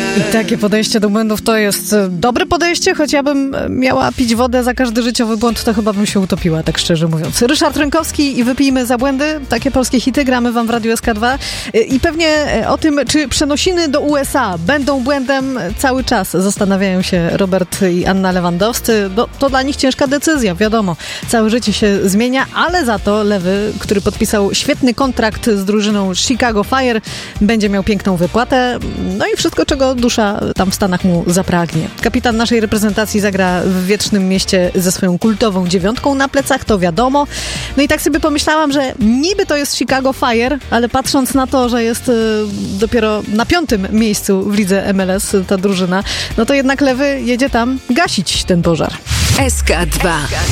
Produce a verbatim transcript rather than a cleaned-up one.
I takie podejście do błędów to jest dobre podejście, choć ja bym miała pić wodę za każdy życiowy błąd, to chyba bym się utopiła, tak szczerze mówiąc. Ryszard Rynkowski i Wypijmy za błędy. Takie polskie hity gramy wam w Radiu S K dwa. I pewnie o tym, czy przenosiny do U S A będą błędem, cały czas zastanawiają się Robert i Anna Lewandowscy, bo to dla nich ciężka decyzja, wiadomo. Całe życie się zmienia, ale za to Lewy, który podpisał świetny kontrakt z drużyną Chicago Fire, będzie miał piękną wypłatę, no i wszystko, czego dusza tam w Stanach mu zapragnie. Kapitan naszej reprezentacji zagra w Wiecznym Mieście ze swoją kultową dziewiątką na plecach, to wiadomo. No i tak sobie pomyślałam, że niby to jest Chicago Fire, ale patrząc na to, że jest y, dopiero na piątym miejscu w lidze M L S ta drużyna, no to jednak Lewy jedzie tam gasić ten pożar. S K dwa.